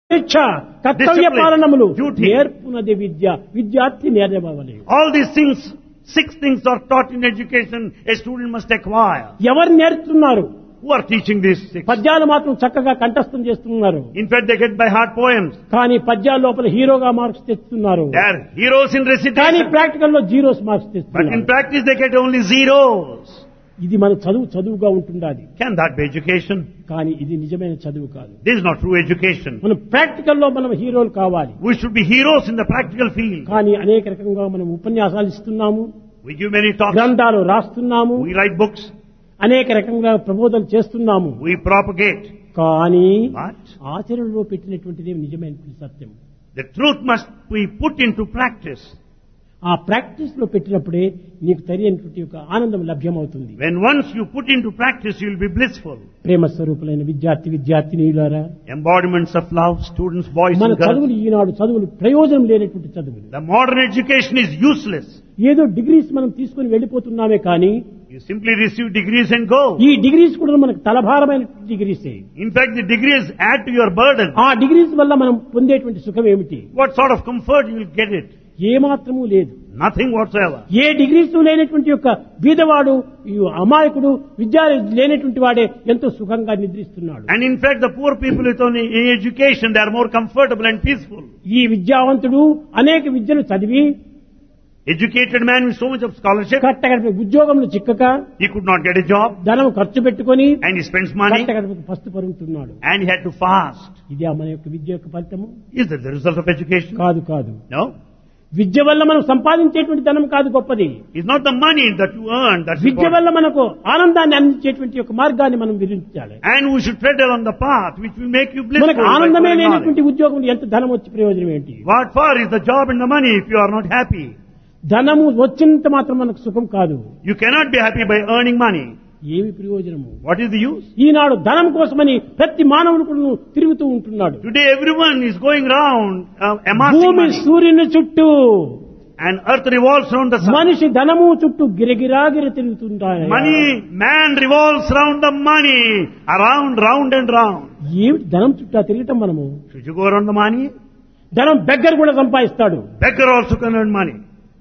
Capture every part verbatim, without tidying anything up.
శిక్ష కర్తవ్య పాలనములు నేర్పునది విద్య విద్యార్థి నేర్వవలే. All these things, six things are taught in education a student must acquire. ఎవరు నేర్చుతున్నారు? Who are teaching these six? పద్యాలు మాత్రం చక్కగా కంఠస్థం చేస్తున్నారు. In fact, they get by heart poems. కానీ పద్యాల లోపల హీరోగా మార్క్స్ తెస్తున్నారు. They are heroes in కానీ recitation. ప్రాక్టికల్ లో జీరోస్ మార్క్స్ But in తెస్తున్నారు. practice, they get only zeros. ఇది మన చదువు చదువుగా ఉంటుండాలి. Can that be education? కానీ ఇది నిజమైన చదువు కాదు. This is not true education. మనం ప్రాక్టికల్ లో మనం హీరోలు కావాలి. We should be heroes in the practical field. కానీ అనేక రకంగా మనం ఉపన్యాసాలు ఇస్తున్నాము, We give many talks. గ్రంథాలు రాస్తున్నాము, We write books. అనేక రకంగా ప్రబోధనలు చేస్తున్నాము. We propagate. కానీ But ఆచరణలో పెట్టినటువంటిది నిజమైన సత్యం. the truth must be put into practice. ఆ ప్రాక్టీస్ లో పెట్టినప్పుడే నీకు తెలియనటువంటి ఒక ఆనందం లభ్యమవుతుంది. When once you put into practice, you will be blissful. ప్రేమ స్వరూపులైన విద్యార్థి విద్యార్థినీయులారా, Embodiments of love, students, boys మన and girls. చదువులు ఈనాడు చదువులు ప్రయోజనం లేనటువంటి చదువులు. The modern education is useless. ఏదో డిగ్రీస్ మనం తీసుకుని వెళ్ళిపోతున్నామే కానీ You simply receive degrees and go. ఈ డిగ్రీస్ కూడా మనకు తలభారమైన డిగ్రీసే. In fact, the degrees add to your burden. ఆ డిగ్రీస్ వల్ల మనం పొందేటువంటి సుఖం ఏమిటి? What sort of comfort you will get it? ఏ మాత్రము లేదు. Nothing whatsoever. ఏ డిగ్రీస్ లేనటువంటి యొక్క బీదవాడు, ఈ అమాయకుడు, విద్య లేనటువంటి వాడే ఎంతో సుఖంగా నిద్రిస్తున్నాడు. And in fact, the poor people with only education, they are more comfortable and peaceful. ఈ విద్యావంతుడు అనేక విద్యలు చదివి Educated man with so much of scholarship, కట్టగడప ఉద్యోగంలో చిక్కక he could not get a job ధనం ఖర్చు పెట్టుకొని and he spends money కట్టగడపకు పస్తు పరుగుతున్నాడు. and he had to fast. ఇది మన యొక్క విద్య యొక్క ఫలితము Is that the result of education? కాదు. కాదు No. విద్య వల్ల మనం సంపాదించేటువంటి ధనం కాదు గొప్పది. It's not the money that you earn that's Vidya important. వల్ల మనకు ఆనందాన్ని అందించేటువంటి యొక్క మార్గాన్ని మనం విధించాలి. And we should tread along the path which will make you blissful. మనకు by ఆనందమే knowledge. లేనటువంటి ఉద్యోగం ఎంత ధనం వచ్చి ప్రయోజనం ఏంటి? What for is the job and the money if you are not happy? ధనము వచ్చినంత మాత్రం మనకు సుఖం కాదు. You cannot be happy by earning money. ఏమి ప్రయోజనము? What is the use? ఈనాడు ధనం కోసమని ప్రతి మానవుడు కూడా తిరుగుతూ ఉంటున్నాడు. Today everyone is going round uh, amassing భూమి money. సూర్యుని చుట్టూ, And earth revolves around the sun. మనిషి ధనము చుట్టూ గిరగిరాగిర తిరుగుతుంటాడు. Money, man revolves around the money, around, round and round. ఏమిటి ధనం చుట్టూ తిరగటం? మనము Should you go around the money? ధనం బెగ్గర కూడా సంపాదిస్తాడు. Beggar also can earn money.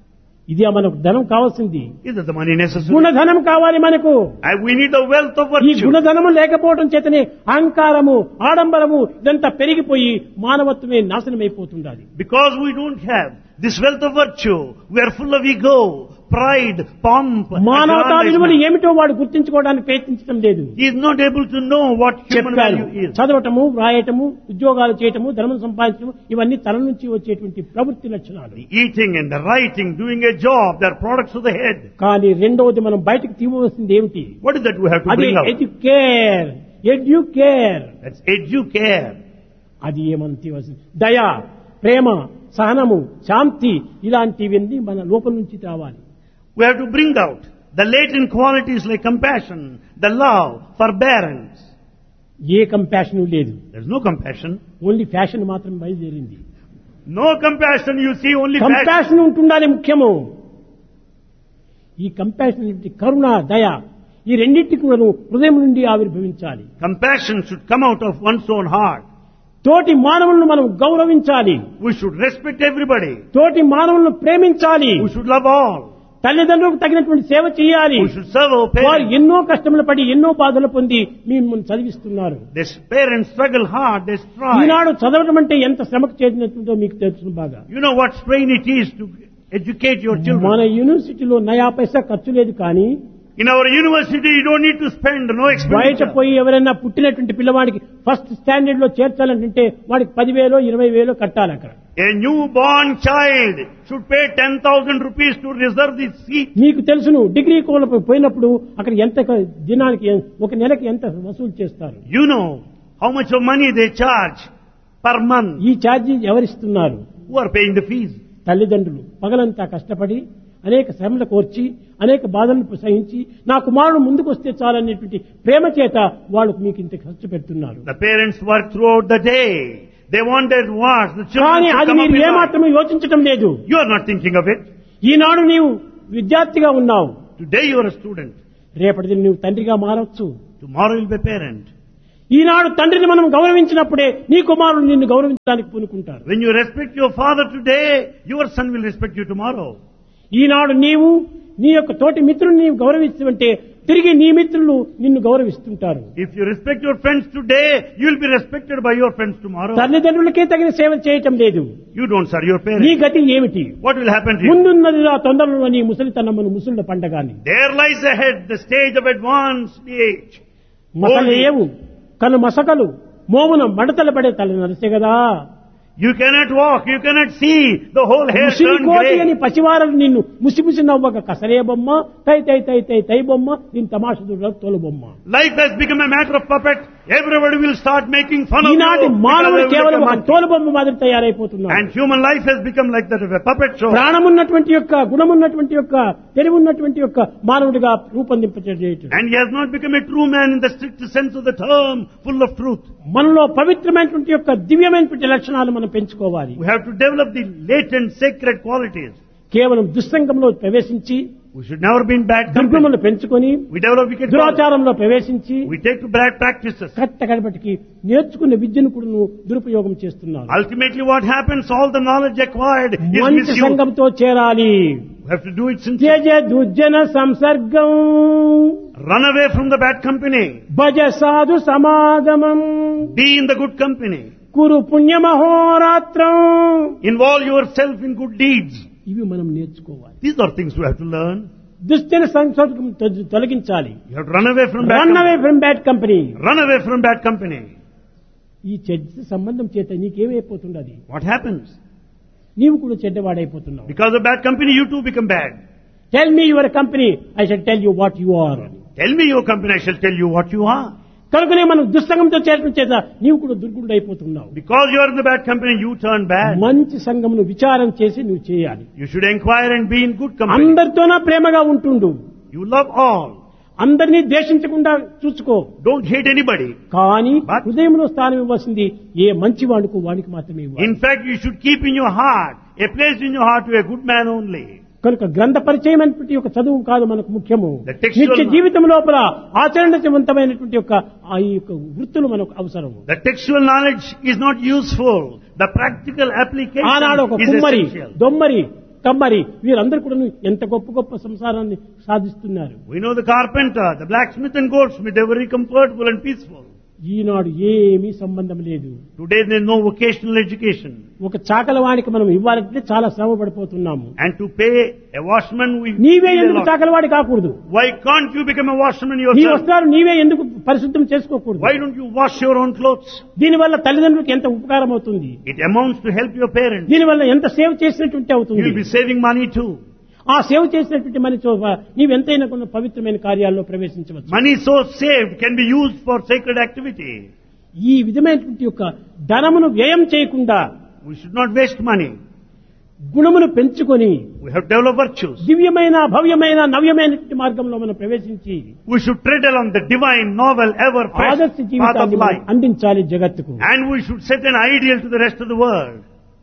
ఇది మనకు ధనం కావాల్సింది. Is that the money necessary? గుణధనం కావాలి మనకు. And we need the wealth of ఈ virtue. గుణధనము లేకపోవడం చేతనే అహంకారము, ఆడంబరము ఇదంతా పెరిగిపోయి మానవత్వమే నాశనమైపోతుండాలి. Because we don't have this wealth of virtue, we are full of ego, pride, pomp, మానవతా విలువలు aggrandizement. ఏమిటో వాడు గుర్తించుకోవడానికి ప్రయత్నించడం లేదు. He is not able to know what human చెప్పారు, value is. చదవటము, వ్రాయటము, ఉద్యోగాలు చేయటము, ధనం సంపాదించడం ఇవన్నీ తల నుంచి వచ్చేటువంటి ప్రవృత్తి లక్షణాలు. The eating and the writing, doing a job, they are products of the head. కానీ రెండవది మనం బయటకు తీయవలసింది ఏమిటి? What is that we have to అది bring out? Educare educare That's educare. అది ఏమని తీయవలసింది? దయ, ప్రేమ, సహనము, శాంతి ఇలాంటివన్నీ మన లోపల నుంచి రావాలి. We have to bring out the latent qualities like compassion, the love, forbearance. A compassion లేదు. There's no compassion. Only fashion మాత్రం బయలుదేరింది. No compassion, you see only passion. Compassion ఉంటుండాలి ముఖ్యము. ఈ కంపాషన్ ఏంటి? కరుణ, దయ ఈ రెండింటికి కూడా హృదయం నుండి ఆవిర్భవించాలి. Compassion should come out of one's own heart. తోటి మానవులను మనం గౌరవించాలి. We should respect everybody. తోటి మానవులను ప్రేమించాలి. We should love all. తల్లిదండ్రులకు తగినటువంటి సేవ చేయాలి. We should serve our వారు parents. ఎన్నో కష్టములు పడి ఎన్నో బాధలు పొంది మిమ్మల్ని చదివిస్తున్నారు. These parents struggle hard, they strive. ఈనాడు చదవడం అంటే ఎంత శ్రమకు చేసినట్టుందో మీకు తెలుసు బాగా. You know what strain it is to educate your children. మన యూనివర్సిటీలో నయా పైసా ఖర్చు లేదు, కానీ In our university, you don't need to spend, no బయట expenditure. పోయి ఎవరైనా పుట్టినటువంటి పిల్లవాడికి ఫస్ట్ స్టాండర్డ్ లో చేర్చాలంటే వాడికి పదివేలో ఇరవై వేలో కట్టాలి. అక్కడ A newborn child should pay ten thousand rupees to reserve the seat. మీకు తెలుసును, డిగ్రీ కోళ్ళ పోయినప్పుడు అక్కడ ఎంత దినానికి ఒక నెలకి ఎంత వసూలు చేస్తారు. You know how much of money they charge per month. ఈ charge ఎవరిస్తున్నారు? Who are paying the fees? తల్లిదండ్రులు పగలంతా కష్టపడి అనేక శ్రమలు కోర్చి అనేక బాధలను సహించి నా కుమారుడు ముందుకు వస్తే చాలనేటువంటి ప్రేమ చేత వాళ్ళు మీకు ఇంత ఖర్చు పెడుతున్నారు. The parents work throughout the day. They wanted what? The children కానీ should అది come up మీరు in life. ఏమాత్రమే యోచించటం లేదు. You are not thinking of it. ఈనాడు నీవు విద్యార్థిగా ఉన్నావు, Today you are a student. రేపటి దిన నువ్వు తండ్రిగా మారవచ్చు. Tomorrow you will be a parent. ఈనాడు తండ్రిని మనం గౌరవించినప్పుడే నీ కుమారుడు నిన్ను గౌరవించడానికి పూనుకుంటారు. When you respect your father today, your son will respect you tomorrow. ఈనాడు నీవు నీ యొక్క తోటి మిత్రుని నీవు గౌరవిస్తుంటే తిరిగి నీ మిత్రులు నిన్ను గౌరవిస్తుంటారు. If you respect your friends today, you will be respected by your friends tomorrow. తల్లిదండ్రులకే తగిన సేవ చేయటం లేదు. You don't serve your నీ parents. గతి ఏమిటి? What will happen to you? ముందున్నది ఆ తొందరలో నీ ముసలితనమును ముసలుల పండగాని There lies ahead the stage of advanced age. మసలేవు కను మసకలు మోమున మడతలు పడే తల నరిసే కదా. You cannot walk, you cannot see, the whole hair Musiri turned కోటి అని grey. పసివారలు నిన్ను ముసిముసి నవ్వక కసరే బొమ్మ తై తై తై తై తై బొమ్మ దీని తమాషుడు తోలు బొమ్మ. Life has become a matter of puppet. Everybody will start making fun of ఈనాటి you. మానవుడు because they will కేవలం become ఒక monkey. తోలు బొమ్మ మాదిరి తయారైపోతున్నాడు. And human life has become like that of a puppet show. ప్రాణమున్నటువంటి యొక్క గుణమున్నటువంటి యొక్క తెలివున్నటువంటి యొక్క మానవుడిగా రూపొందింపచేయటం. And he has not become a true man in the strict sense of the term, full of truth. మనలో పవిత్రమైనటువంటి యొక్క దివ్యమైనటువంటి లక్షణాలు మనం పెంచుకోవాలి. We have to develop the latent sacred qualities. కేవలం దుస్సంగంలో ప్రవేశించి We should never be in bad company. దుర్గుణములు పెంచుకొని We develop wicked qualities. దురాచారంలో ప్రవేశించి We take to bad practices. కట్ట కడపటికి నేర్చుకున్న విద్యను కూడా నువ్వు దురుపయోగం చేస్తున్నావు. Ultimately what happens, all the knowledge acquired is మంచి misused. సంఘంతో చేరాలి. We have to do it sincerely. త్యజ దుర్జన సంసర్గం Run away from the bad company. భజ సాధు సమాగమం Be in the good company. Kuru పుణ్యమహోరాత్రం. Involve yourself in good deeds. ఇవి మనం నేర్చుకోవాలి. These are things we have to learn. దుశ్చర సంసర్గం తొ- తొలగించాలి. You have to run away from bad run away company. From bad company. Run away from bad company. ఈ చెడ్డ సంబంధం చేత నీకేమైపోతున్నది? What happens? నీవు కూడా చెడ్డవాడైపోతున్నావు. Because of bad company, you too become bad. Tell me your company, I shall tell you what you are. Tell me your company, I shall tell you what you are. కనుకనే మనం దుస్సంగంతో చేరడం చేత నీవు కూడా దుర్గుడు అయిపోతున్నావు. Because you are in the bad company, you turn bad. మంచి సంఘమును విచారం చేసి నువ్వు చేయాలి. You should inquire and be in good company. అందరితోనా ప్రేమగా ఉంటుండు. You love all. అందరినీ ద్వేషించకుండా చూసుకో. Don't hate anybody. కానీ But- హృదయంలో స్థానం ఇవ్వాల్సింది ఏ మంచి వాడుకు వాడికి మాత్రమే ఇవ్వాలి. In fact, you should keep in your heart, a place in your heart to a good man only. కనుక గ్రంథ పరిచయం అనేటువంటి ఒక చదువు కాదు మనకు ముఖ్యము. The textual నిత్య జీవితం లోపల ఆచరణవంతమైనటువంటి యొక్క ఆ ఈ యొక్క వృత్తులు మనకు అవసరం. The textual knowledge is not useful. The practical application ఆనాడు ఒక is కుమ్మరి, essential. దొమ్మరి, కమ్మరి వీరందరూ కూడా ఎంత గొప్ప గొప్ప సంసారాన్ని సాధిస్తున్నారు. We know the carpenter, the blacksmith and goldsmith, they were very comfortable and peaceful. ఈనాడు ఏమీ సంబంధం లేదు. Today there is no vocational education. ఒక చాకలవాడికి మనం ఇవ్వాలంటే చాలా శ్రమ పడిపోతున్నాము. And to pay a washman, we నీవే feel a ఎందుకు lot. చాకలవాడి కాకూడదు? Why can't you become a washman నీ yourself? వస్త్రాలు నీవే ఎందుకు పరిశుద్ధం చేసుకోకూడదు? Why don't you wash your own clothes? దీనివల్ల తల్లిదండ్రులకు ఎంత ఉపకారం అవుతుంది? It amounts to help your parents. దీనివల్ల ఎంత సేవ చేసినట్టుంటే You అవుతుంది. will be saving money too. ఆ సేవ చేసినటువంటి మన చోప నీవెంతైనా కొన్ని పవిత్రమైన కార్యాల్లో ప్రవేశించవచ్చు. Money so saved can be used for sacred activity. ఈ విధమైనటువంటి యొక్క ధనమును వ్యయం చేయకుండా We should not waste money. గుణమును పెంచుకొని We have to develop virtues. దివ్యమైన భవ్యమైన నవ్యమైనటువంటి మార్గంలో మనం ప్రవేశించి We should tread along the divine, novel, ever fresh ఆదర్శ path of జీవితాన్ని life. అందించాలి జగత్తుకు. And we should set an ideal to the rest of the world.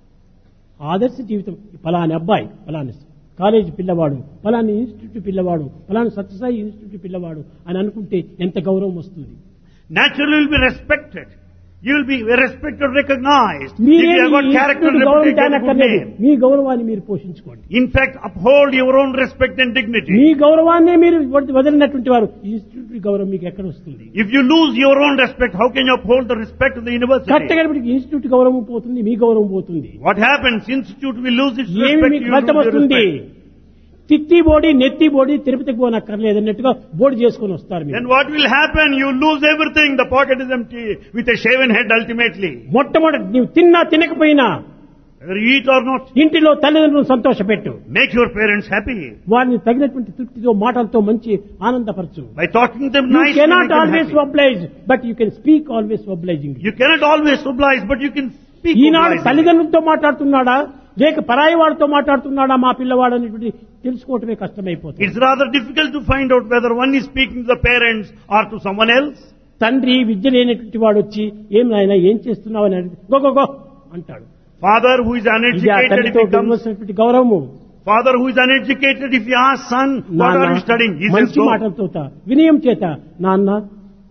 ఆదర్శ జీవితం పలాని అబ్బాయి, పలాని కాలేజీ పిల్లవాడు, పలాని ఇన్స్టిట్యూట్ పిల్లవాడు, పలాని సత్యసాయి ఇన్స్టిట్యూట్ పిల్లవాడు అని అనుకుంటే ఎంత గౌరవం వస్తుంది. Naturally, you will be respected. You will be respected, recognized. If మీరే you have got character and గౌరవం reputation, good తేనక్కర్లేదు. name. మీ గౌరవాన్ని మీరు పోషించుకోండి. In fact, uphold your own respect and dignity. మీ గౌరవాన్నే మీరు వదిలినటువంటి వారు ఇన్స్టిట్యూట్ గౌరవం మీకు ఎక్కడ వస్తుంది? If you lose your own respect, how can you uphold the respect of the university? కట్టగడపటికి institute గౌరవం పోతుంది, మీ గౌరవం పోతుంది. What happens? Institute will lose its ఏమి respect. మీకు You ఫలితం lose your వస్తుంది? respect. తిత్తి బోడి నెత్తి బోడి తిరుపతికి పోనక్కర్లేదు అన్నట్టుగా బోడి చేసుకొని వస్తారు మీరు. Then what will happen? You lose everything. The pocket is empty with a shaven head ultimately. మొట్టమొదటి నీవు తిన్నా తినకపోయినా Whether you eat or not, ఇంటిలో తల్లిదండ్రులను సంతోషపెట్టు. make your parents happy. వారిని తగినటువంటి తృప్తితో మాటలతో మంచి ఆనందపరచు. By talking to them You nicely, cannot make them always happy. oblige, but you can speak always obliging. You cannot always oblige, but you can speak Eenadu obligingly. తల్లిదండ్రులతో మాట్లాడుతున్నాడా లేక పరాయి వాడితో మాట్లాడుతున్నాడా మా పిల్లవాడు అనేటువంటి తెలుసుకోవటమే కష్టమైపోతుంది. It's rather difficult to find out whether one is speaking to the parents or to someone else. తండ్రి విద్య లేనటువంటి వాడు వచ్చి ఏం నాయన ఏం చేస్తున్నావు అని అడిగితే గో గో గో అంటాడు. Father who is ఇది ఆ uneducated, if తల్లితో he comes, ఇవ్వాల్సినటువంటి గౌరవము. father who is uneducated, if he asks son, what నాన్న are you studying? He says, మంచి go. మాటలతో వినయం చేత నాన్న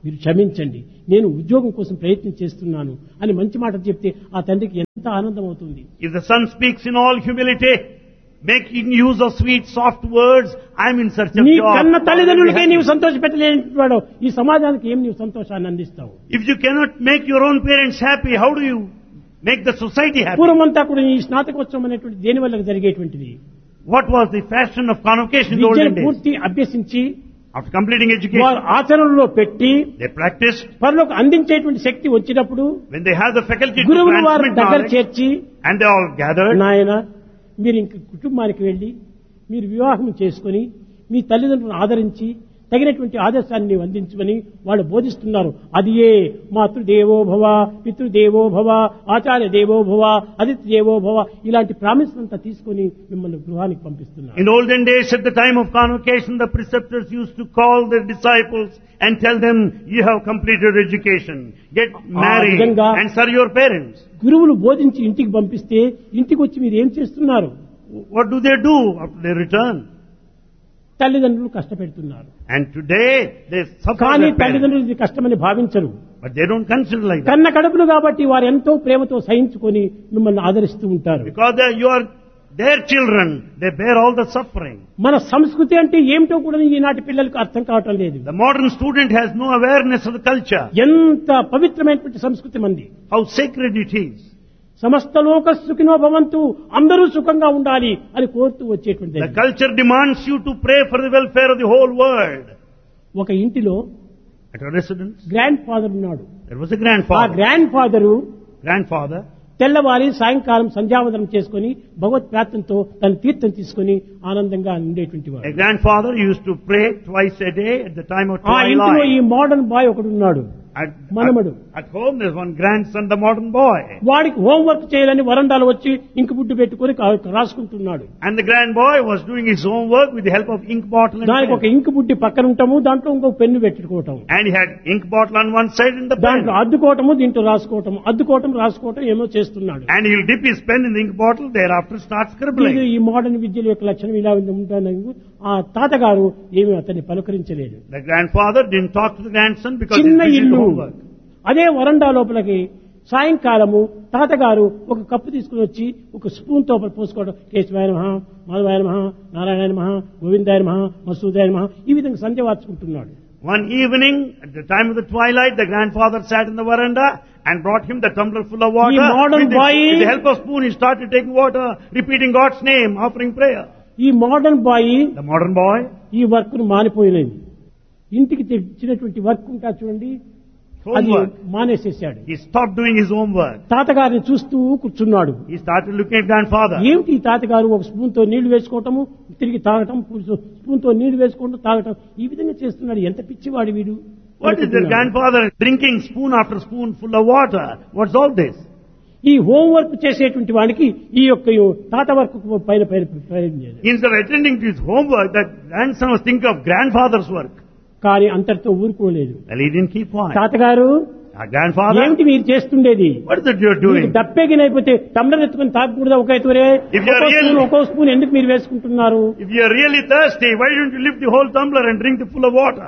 మీరు క్షమించండి, నేను ఉద్యోగం కోసం ప్రయత్నం చేస్తున్నాను అని మంచి మాట చెప్తే ఆ తండ్రికి ఎంత ఆనందం అవుతుంది. If the son speaks in all humility, making use of sweet, soft words, I am in search of నీ job. కన్న తల్లిదండ్రులకే నీవు సంతోష పెట్టలేని వాడు ఈ సమాజానికి ఏం నీవు సంతోషాన్ని అందిస్తావు? If you cannot make your own parents happy, how do you make the society happy? పూర్వమంతా కూడా ఈ స్నాతకోత్సవం అనేటువంటి దేని వల్ల జరిగేటువంటిది? What was the fashion of convocation in the olden విద్యను days? పూర్తి అభ్యసించి After completing వారు education, ఆచరణలో పెట్టి they practiced. పరులకు అందించేటువంటి శక్తి వచ్చినప్పుడు When they have the faculty to గురువులు వారి transmit దగ్గర knowledge, చేర్చి, and they all gathered, నాయన మీరు ఇంక కుటుంబానికి వెళ్ళి మీరు వివాహం చేసుకుని మీ తల్లిదండ్రులను ఆదరించి తగినటువంటి ఆదర్శాన్ని నీవు అందించమని వాళ్ళు బోధిస్తున్నారు. అది ఏ మాతృదేవో భవ, పితృదేవో భవ, ఆచార్య దేవో భవ, అతిథి దేవో భవ, ఇలాంటి ప్రామిస్ అంతా తీసుకొని మిమ్మల్ని గృహానికి పంపిస్తున్నారు. in olden days at the time of convocation, the preceptors used to call their disciples and tell them, you have completed your education, get married విధంగా and serve your parents. గురువులు బోధించి ఇంటికి పంపిస్తే ఇంటికి వచ్చి మీరు ఏం చేస్తున్నారు? What do they do after they return? తల్లిదండ్రులు కష్టపెడుతున్నారు. And today they suffer కానీ their parents, తల్లిదండ్రులు ఇది కష్టమని భావించరు. but they don't consider like that. కన్న కడుపులు కాబట్టి వారు ఎంతో ప్రేమతో సహించుకొని మిమ్మల్ని ఆదరిస్తూ ఉంటారు. Because they, you are their children, they bear all the suffering. మన సంస్కృతి అంటే ఏమిటో కూడా ఈనాటి పిల్లలకు అర్థం కావటం లేదు. The modern student has no awareness of the culture, ఎంత పవిత్రమైనటువంటి సంస్కృతి మంది. how sacred it is. సమస్త లోక సుఖినో భవంతు, అందరూ సుఖంగా ఉండాలి అని కోరుతూ వచ్చేటువంటి The culture demands you to pray for the welfare of the whole world. ఒక ఇంటిలో At a residence, grand father ఉన్నాడు. there was a ఆ grandfather. గ్రాండ్ ఫాదరు Grandfather తెల్లవారి సాయంకాలం సంధ్యావందనం చేసుకుని భగవత్ ప్రార్థనతో తన తీర్థం తీసుకుని ఆనందంగా ఉండేటువంటి వాడు. A grandfather used to pray twice a day at the time of ఆ ఇంటిలో ఈ twilight. మోడర్న్ బాయ్ ఒకడు ఉన్నాడు, At, మనమడు. at, at home there's one grandson, the modern boy. వాడికి హోంవర్క్ చేయాలని వరండాలో వచ్చి ఇంకు బుడ్డు పెట్టుకుని కా- రాసుకుంటున్నాడు. And the grand boy was doing his homework with the help of ink bottle and దానికి ఒక pen. ఇంకు బుడ్డి పక్కన ఉంటాము, దాంట్లో ఇంకొక పెన్ను పెట్టుకోవటం, And he had ink bottle on one side and the pen. దాంట్లో అద్దుకోవటము, దీంట్లో రాసుకోవటం, అద్దుకోవటం రాసుకోవటం ఏమో చేస్తున్నాడు. And he'll dip his pen in the ink bottle, thereafter start ఇది scribbling. ఈ మోడర్న్ విద్యల యొక్క లక్షణం ఇలా ఉంటుంది. ఆ తాతగారు ఏమి అతన్ని పలకరించలేదు. The grandfather didn't talk to the grandson because he's చిన్న busy with ఇల్లు, homework. అదే వరండా లోపలికి సాయంకాలము తాతగారు ఒక కప్పు తీసుకుని వచ్చి ఒక స్పూన్ తో పోసుకోవడం, కేశవాయ నమః, మాధవాయ నమః, నారాయణ నమః, గోవిందాయ నమః, మసూదాయ నమః, ఈ విధంగా సంధ్య వార్చుకుంటున్నాడు. One evening, at the time of the twilight, the grandfather sat in the veranda and brought him the tumbler full of water. He modern With the, boy- with the help of spoon, he started taking water, repeating God's name, offering prayer. ఈ modern bye The modern boy, ఈ work ను మానిపోయినది. ఇంటికి తెచ్చినటువంటి work ఉంటా చూడండి, అది homework, మానేసేసాడు. he stopped doing his homework. తాతగారిని చూస్తూ కూర్చున్నాడు. He started looking at grandfather. ఏమిటి ఈ తాతగారు ఒక స్పూన్ తో నీళ్లు వేసుకోవటము, తిరిగి తాగటం, స్పూన్ తో నీళ్లు వేసుకోవటం, తాగటం, ఈ విధంగా చేస్తున్నాడు. ఎంత పిచ్చివాడు వీడు. What is the grandfather drinking spoon after spoon full of water? What's all this? ఈ హోంవర్క్ చేసేటువంటి వాడికి ఈ యొక్క తాత వర్క్ పైన పైన పైన చేయలేదు. Instead of attending to his homework, that grandson was thinking of grandfather's work. కానీ అంతటితో ఊరుకోలేదు. Well, he didn't keep quiet. తాతగారు Our grandfather, ఏమిటి మీరు చేస్తుండేది? what is it you're doing? దప్పెగినైపోతే టమ్లర్ ఎత్తుకుని తాగకూడదా? ఒక ఎత్తురే If you are ఒక్కో really- స్పూన్ ఒక్కో స్పూన్ ఎందుకు మీరు వేసుకుంటున్నారు? If you are really thirsty, why don't you lift the whole tumbler and drink it full of water?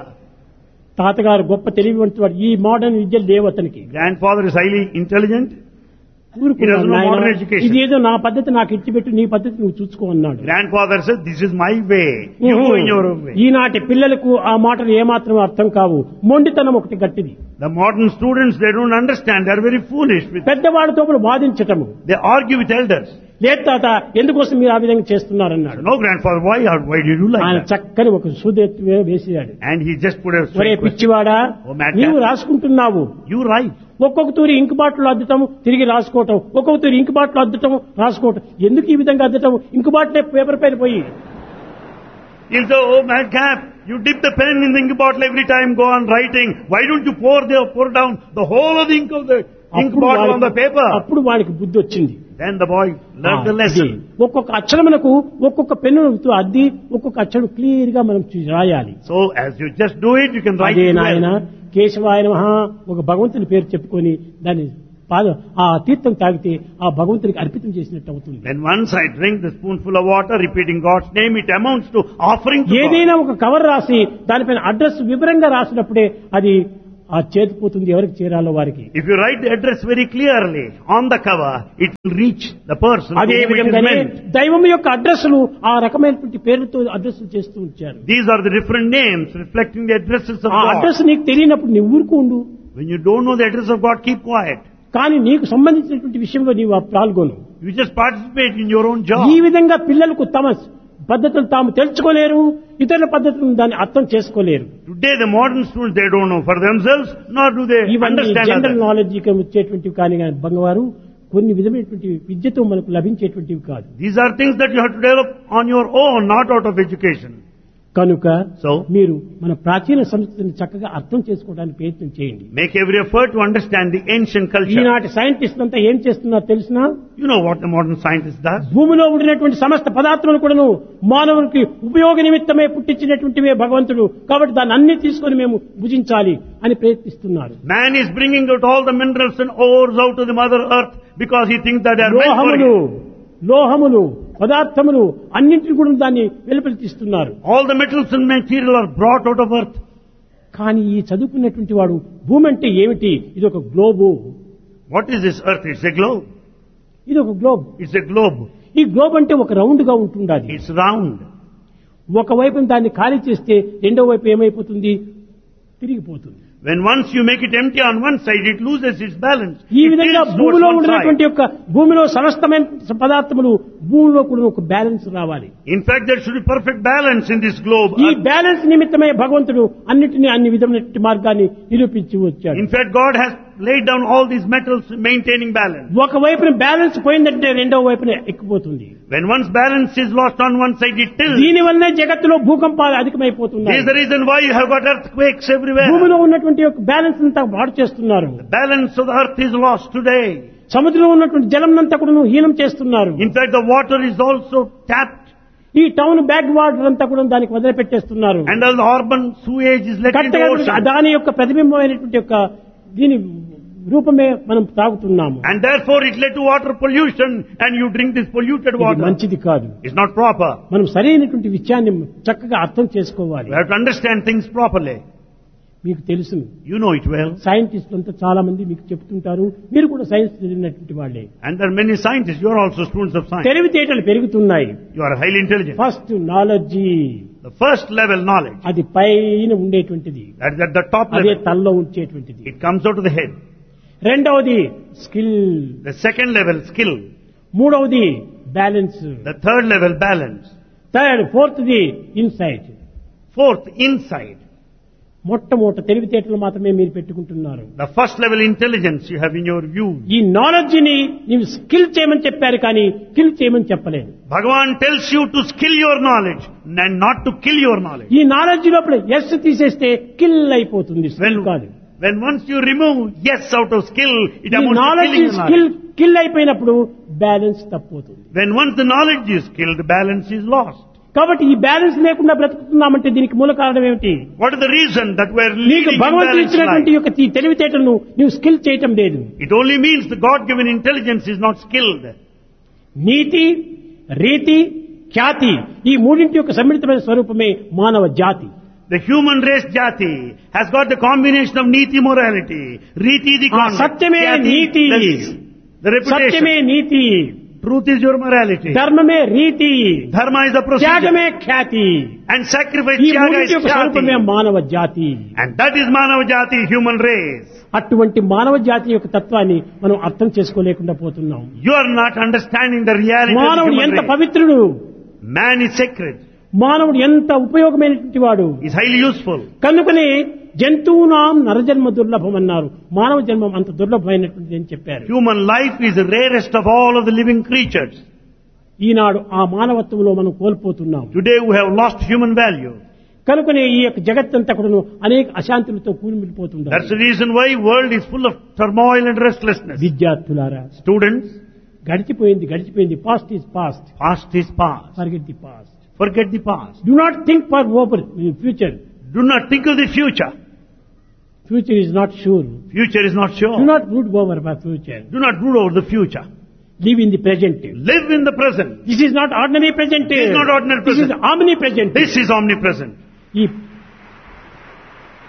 తాతగారు గొప్ప తెలివివంతుడు. ఈ మోడర్న్ విద్యలు లేవు అతనికి. Grandfather is highly intelligent. ఊరుకున్నాడు. He doesn't know నాయనా, modern education. ఇది ఏదో నా పద్ధతి నాకు ఇచ్చిపెట్టు, నీ పద్ధతి నువ్వు చూసుకో అన్నాడు. Grandfather said, this is my way. You go in your own way. ఈనాటి పిల్లలకు ఆ మాటలు ఏమాత్రం అర్థం కావు. మొండితనం ఒకటి గట్టిది. The modern students, they don't understand. They are very foolish. With, పెద్దవాడితో కూడా వాదించటము. they argue with elders. లేదు తాత, ఎందుకోసం మీరు ఆ విధంగా చేస్తున్నారన్నాడు. No, grandfather, why, are- why do you do like ఆయన that? చక్కని ఒక సూదెత్తు వేసాడు. And he just put a ఒరే straight question. పిచ్చివాడా, ఓ madman. నీవు రాసుకుంటున్నావు. You right. ఒక్కొక్క తూరి ఇంకు బాటిల్ అద్దటం, తిరిగి రాసుకోవటం, ఒక్కొక్క తూరి ఇంకు బాటిల్ అద్దటం, రాసుకోవటం. ఎందుకు ఈ విధంగా అద్దటం? ఇంకు బాటిల్ పేపర్ పైన పోయి He'll say, oh madcap, you dip the pen in the ink bottle every time, go on writing. Why don't you pour the, pour down the whole of the ink of the ink అప్పుడు bottle on the వాడికి- paper? అప్పుడు వాడికి బుద్ధి వచ్చింది. Then the boy learned the ఇది lesson. ఒక్కొక్క అక్షరమునకు ఒక్కొక్క పెన్నుతో అద్ది ఒక్కొక్క అక్షరం క్లియర్ గా మనం చూ- రాయాలి. So as you just do it, you can write అదే it నాయన well. కేశవాయ నమః ఒక భగవంతుని పేరు చెప్పుకొని దాన్ని పాద ఆ తీర్థం తాగితే ఆ భగవంతునికి అర్పితం చేసినట్టు అవుతుంది. Then once I drink the spoonful of water, repeating God's name, it amounts to offering to God. ఏదైనా ఒక కవర్ రాసి దానిపైన అడ్రస్ వివరంగా రాసినప్పుడే అది ఆ చేతిపోతుంది ఎవరికి చేరాలో వారికి. If you write the address very clearly on the cover, it will reach the person to అదే whom it is విధంగానే meant. దైవం యొక్క అడ్రస్సులు ఆ రకమైనటువంటి పేర్లతో అడ్రస్సులు చేస్తూ ఉంచారు. These are the different names reflecting the addresses of ఆ God. అడ్రస్ నీకు తెలియనప్పుడు నువ్వు ఊరుకు ఉండు. When you don't know the address of God, keep quiet. కానీ నీకు సంబంధించినటువంటి విషయంలో నీవు ఆ పాల్గొను. You just participate in your own job. ఈ విధంగా పిల్లలకు తమ పద్ధతులు తాము తెలుసుకోలేరు, ఇతరుల పద్ధతులను దాన్ని అర్థం చేసుకోలేరు. Today the modern students, they don't know for themselves, nor do they ఇవన్నీ understand జనరల్ others. నాలెడ్జ్ వచ్చేటువంటివి కానీ బంగవారు కొన్ని విధమైనటువంటి విద్యతో మనకు లభించేటువంటివి కాదు. These are things that you have to develop on your own, not out of education. కనుక So, మీరు మన ప్రాచీన సంస్కృతిని చక్కగా అర్థం చేసుకోవడానికి ప్రయత్నం చేయండి. make every effort to understand the ancient culture. ఈనాటి సైంటిస్ట్ అంతా ఏం చేస్తున్నారో తెలిసినా, You know what the modern scientist does? భూమిలో ఉండినటువంటి సమస్త పదార్థములు కూడాను మానవునికి ఉపయోగ నిమిత్తమే పుట్టించినటువంటివే భగవంతుడు, కాబట్టి దాన్ని అన్ని తీసుకొని మేము భుజించాలి అని ప్రయత్నిస్తున్నారు. Man is bringing out all the minerals and ores out of the mother earth because he thinks that they are meant for లోహములు him. లోహములు పదార్థములు అన్నింటిని కూడా దాన్ని వెలుపలి తీస్తున్నారు. All the metals and material are brought out of earth. కానీ ఈ చదువుకున్నటువంటి వాడు భూమి అంటే ఏమిటి, ఇది ఒక globe, What is this earth? It's a globe. ఇది ఒక గ్లోబ్. It's a globe. ఈ గ్లోబ్ అంటే ఒక రౌండ్ గా ఉంటుండాలి. It's round. ఒకవైపు దాన్ని ఖాళీ చేస్తే రెండో వైపు ఏమైపోతుంది, తిరిగిపోతుంది. When once you make it empty on one side, it loses its balance. ఈ It విధంగా tilts towards భూమిలో one ఉన్నటువంటి side. యొక్క భూమిలో సమస్తమైన పదార్థములు భూమిలో కూడా ఒక బ్యాలెన్స్ రావాలి. In fact, there should be perfect balance in this globe. ఈ బ్యాలెన్స్ నిమిత్తమే భగవంతుడు అన్నిటినీ అన్ని విధమైన మార్గాన్ని నిరూపించి వచ్చాడు. In fact, God has laid down all these metals maintaining balance. ఒక వైపున బ్యాలెన్స్ పోయిందంటే రెండో వైపున ఎక్కిపోతుంది. When once balance is lost on one side, it tilts. దీని వల్లనే జగత్తులో భూకంపాలు This అధికమైపోతున్నాయి. is the reason why you have got earthquakes everywhere. భూమిలో ఉన్నటువంటి యొక్క బ్యాలెన్స్ అంతా పాడు చేస్తున్నారు. The balance of the earth is lost today. సముద్రంలో ఉన్నటువంటి జలం అంతా కూడా హీనం చేస్తున్నారు. In fact, the water is also tapped. ఈ టౌన్ బ్యాక్ వాటర్ అంతా కూడా దానికి వదిలిపెట్టేస్తున్నారు. And all the urban sewage is let into the కట్టగా ocean. దాని యొక్క ప్రతిబింబమైనటువంటి యొక్క దీని రూపమే మనం తాగుతున్నాము. And therefore it led to water pollution, and you drink this polluted ఇది water. మంచిది కాదు. It's not proper. మనం సరైనటువంటి విషయాన్ని చక్కగా అర్థం చేసుకోవాలి. We have to understand things properly. మీకు తెలుసు, You know it well. సైంటిస్టులు అంతా చాలా మంది మీకు చెప్తుంటారు, మీరు కూడా సైన్స్ చదివినటువంటి వాళ్ళే. And there are many scientists. You are also students of science. తెలివితేటలు పెరుగుతున్నాయి. You are highly intelligent. First knowledge, The first level knowledge, అది పైన ఉండేటువంటిది, that is at the top అదే level. తల్లో ఉంచేటువంటిది. It comes out of the head. రెండవది skill, The second level, skill. మూడవది balance, The third level, balance. Third fourth the insight. Fourth, insight. మొట్టమొదట తెలివితేటలు మాత్రమే మీరు పెట్టుకుంటున్నారు. The first level intelligence you have in your view. ఈ knowledge ని నీవు స్కిల్ చేయమని చెప్పారు కానీ కిల్ చేయమని చెప్పలేదు. Bhagavan tells you to skill your knowledge and not to kill your knowledge. ఈ నాలెడ్జ్ లోపల ఎస్ తీసేస్తే కిల్ అయిపోతుంది, స్కిల్ When, కాదు. when once you remove yes out of skill, it ఈ amounts to knowledge killing your skill knowledge. Kill అయిపోయినప్పుడు balance తప్పుతుంది. When once the knowledge is killed, the balance is lost. కాబట్టి ఈ balance లేకుండా బ్రతుకుతున్నామంటే దీనికి మూల కారణం ఏమిటి? What is the reason that we are నీకు leading భగవంతుడు imbalanced ఇచ్చినటువంటి life? యొక్క ఈ తెలివితేటలను నీవు స్కిల్ చేయటం లేదు. It only means the God-given intelligence is not skilled. నీతి, రీతి, ఖ్యాతి ఈ మూడింటి యొక్క సమ్మిళితమైన స్వరూపమే మానవ జాతి. The human race jati has got the combination of niti morality, riti the ఆ conduct, సత్యమే jati నీతి, the, the సత్యమే reputation, NITI, truth is your morality, ధర్మమే రీతి, dharma is the త్యాగమే procedure, Khyati. and sacrifice ఈ tyaga మూడింటి is యొక్క స్వరూపమే jati. మానవ జాతి. And that is manava jati, human race. అటువంటి మానవ జాతి యొక్క తత్వాన్ని మనం అర్థం చేసుకోలేకుండా పోతున్నాం. You are not understanding the reality of the మానవుడు human ఎంత race. పవిత్రుడు, Man is sacred, మానవుడు ఎంత ఉపయోగమైనటువంటి వాడు. is highly useful. కనుకనే జంతువునాం నరజన్మ దుర్లభం అన్నారు. మానవ జన్మం అంత దుర్లభమైనటువంటిది అని చెప్పారు. Human life is the rarest of all of the living creatures. ఈనాడు ఆ మానవత్వంలో మనం కోల్పోతున్నాం. Today we have lost human value. కనుకనే ఈ యొక్క జగత్తంతా కూడా అనేక అశాంతులతో కూలిమిలిపోతుంది. That's the reason why world is full of turmoil and restlessness. విద్యార్థులారా, Students, గడిచిపోయింది గడిచిపోయింది, past is past, past is past. Forget the past. Forget the past. Do not think for over future. Do not think of the future. Future is not sure. Future is not do sure. Not root over for future. Do not brood over the future. Live in the present. Live in the present. This is not ordinary present. This is not ordinary this is present. Omni present. This is omnipresent. ఈ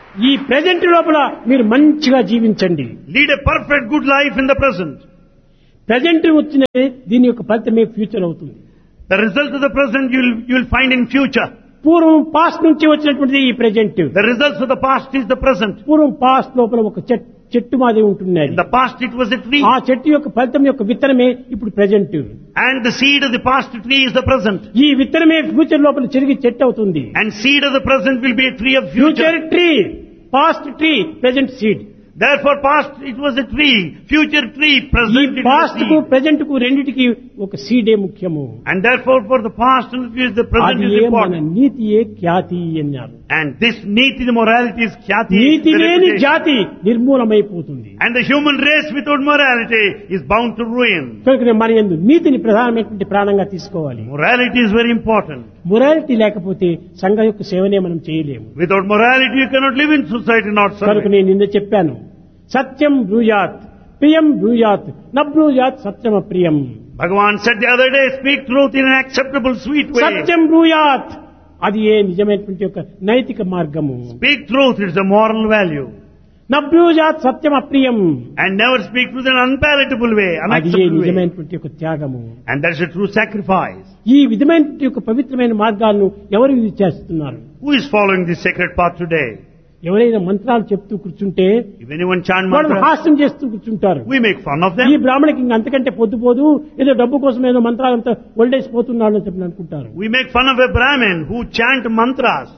ఈ present లోపల మీరు మంచిగా జీవించండి. Lead a perfect good life in the present. Present వచ్చినది దీని యొక్క ఫలితమే ఫ్యూచర్ అవుతుంది. The result of the present you will, you will find in future. పూర్వం పాస్ట్ నుంచి వచ్చినటువంటిది ఈ present. The results of the past is the present. పూర్వం past లోపల ఒక చెట్- చెట్టు మాదిరి ఉంటుంది. In the past it was a tree. ఆ చెట్టు యొక్క ఫలితం యొక్క విత్తనమే ఇప్పుడు present. And the seed of the past tree is the present. ఈ విత్తనమే ఫ్యూచర్ లోపల చెరిగి చెట్టు అవుతుంది. And seed of the present will be a tree of future. Future tree, past tree, present seed. Therefore past it was a tree, future tree, ఈ present it is a past కు seed. Present కు రెండిటికి ఒక సీడే ముఖ్యము. And therefore for the past and the future the present అది is ఏ మన important. నీతియే ఖ్యాతి అన్నారు. And this niti, the morality is khyati. NITI the లేని reputation. జాతి నిర్మూలమైపోతుంది. And the human race without morality is bound to ruin. కనుక మన యందు నీతిని ప్రధానమైనటువంటి ప్రాణంగా తీసుకోవాలి. Morality is very important. Morality లేకపోతే సంఘ యొక్క సేవనే మనం చేయలేము. Without morality you cannot live in society, not కనుక serve. నేను నిన్న చెప్పాను, సత్యం బ్రూయాత్ ప్రియం బ్రూయాత్ నబ్రూయాత్ సత్యం అప్రియం. Bhagavan said the other day, speak truth in an acceptable, sweet way. సత్యం బ్రూయాత్ అది ఏ నిజమైనటువంటి ఒక నైతిక మార్గము. Speak truth, it's a moral value. నబ్రూయాత్ Satyam అప్రియం And never speak truth in an unpalatable way, అది ఏ unacceptable way. నిజమైనటువంటి ఒక త్యాగము. And that's a true sacrifice. ఈ విధమైనటువంటి ఒక పవిత్రమైన మార్గాలను ఎవరు ఇది చేస్తున్నారు? Who is following this sacred path today? ఎవరైనా మంత్రాలు చెప్తూ కూర్చుంటే If anyone chant వాళ్ళు mantra, హాస్యం చేస్తూ కూర్చుంటారు. we make fun of ఈ them. బ్రాహ్మణికి ఇంక అంతకంటే పొద్దుపోదు, ఏదో డబ్బు కోసం ఏదో మంత్రాలంతా ఒళ్ళేసిపోతున్నాడు అని చెప్పి అనుకుంటారు. We make fun of a Brahmin who chant mantras.